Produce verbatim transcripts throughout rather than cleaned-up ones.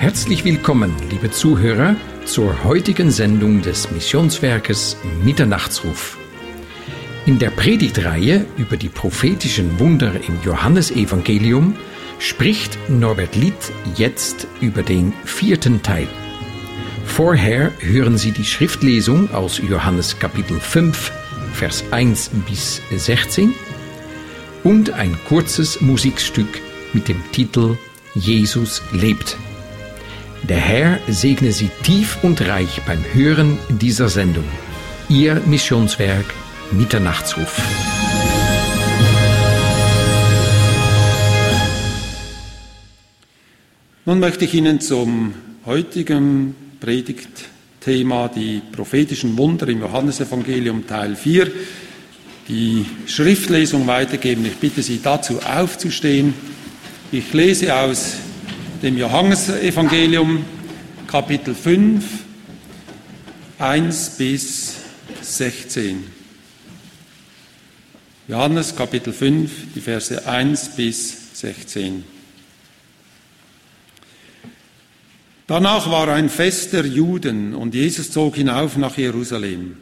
Herzlich willkommen, liebe Zuhörer, zur heutigen Sendung des Missionswerkes Mitternachtsruf. In der Predigtreihe über die prophetischen Wunder im Johannesevangelium spricht Norbert Litt jetzt über den vierten Teil. Vorher hören Sie die Schriftlesung aus Johannes Kapitel fünf, Vers eins bis sechzehn und ein kurzes Musikstück mit dem Titel Jesus lebt. Der Herr segne Sie tief und reich beim Hören dieser Sendung. Ihr Missionswerk Mitternachtsruf. Nun möchte ich Ihnen zum heutigen Predigtthema die prophetischen Wunder im Johannesevangelium Teil vier die Schriftlesung weitergeben. Ich bitte Sie dazu aufzustehen. Ich lese aus dem Johannesevangelium Kapitel fünf, eins bis sechzehn. Johannes Kapitel fünf, die Verse eins bis sechzehn. Danach war ein Fest der Juden und Jesus zog hinauf nach Jerusalem.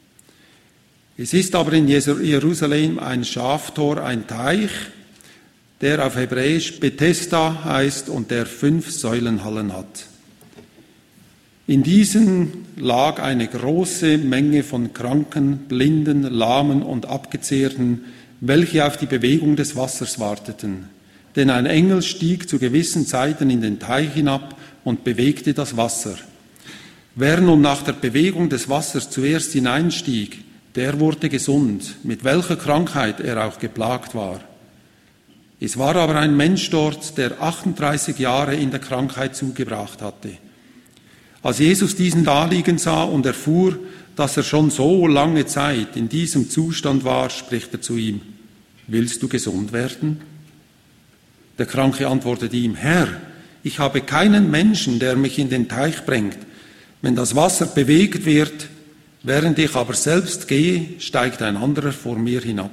Es ist aber in Jerusalem ein Schaftor, ein Teich, der auf Hebräisch Bethesda heißt und der fünf Säulenhallen hat. In diesen lag eine große Menge von Kranken, Blinden, Lahmen und Abgezehrten, welche auf die Bewegung des Wassers warteten. Denn ein Engel stieg zu gewissen Zeiten in den Teich hinab und bewegte das Wasser. Wer nun nach der Bewegung des Wassers zuerst hineinstieg, der wurde gesund, mit welcher Krankheit er auch geplagt war. Es war aber ein Mensch dort, der achtunddreißig Jahre in der Krankheit zugebracht hatte. Als Jesus diesen daliegen sah und erfuhr, dass er schon so lange Zeit in diesem Zustand war, spricht er zu ihm: Willst du gesund werden? Der Kranke antwortete ihm: Herr, ich habe keinen Menschen, der mich in den Teich bringt. Wenn das Wasser bewegt wird, während ich aber selbst gehe, steigt ein anderer vor mir hinab.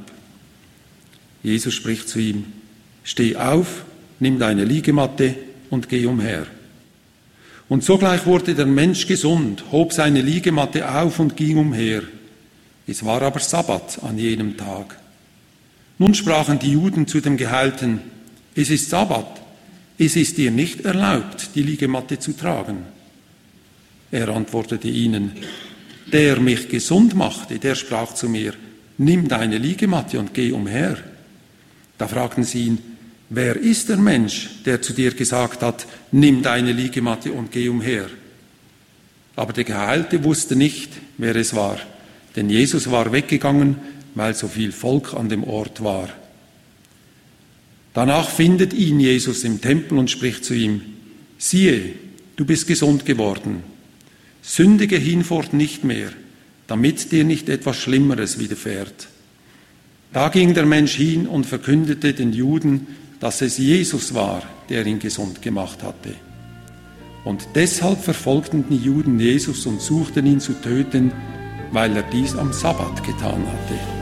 Jesus spricht zu ihm: Steh auf, nimm deine Liegematte und geh umher. Und sogleich wurde der Mensch gesund, hob seine Liegematte auf und ging umher. Es war aber Sabbat an jenem Tag. Nun sprachen die Juden zu dem Geheilten: Es ist Sabbat, es ist dir nicht erlaubt, die Liegematte zu tragen. Er antwortete ihnen: Der mich gesund machte, der sprach zu mir: Nimm deine Liegematte und geh umher. Da fragten sie ihn: Wer ist der Mensch, der zu dir gesagt hat: Nimm deine Liegematte und geh umher? Aber der Geheilte wusste nicht, wer es war, denn Jesus war weggegangen, weil so viel Volk an dem Ort war. Danach findet ihn Jesus im Tempel und spricht zu ihm: Siehe, du bist gesund geworden. Sündige hinfort nicht mehr, damit dir nicht etwas Schlimmeres widerfährt. Da ging der Mensch hin und verkündete den Juden, dass es Jesus war, der ihn gesund gemacht hatte. Und deshalb verfolgten die Juden Jesus und suchten ihn zu töten, weil er dies am Sabbat getan hatte.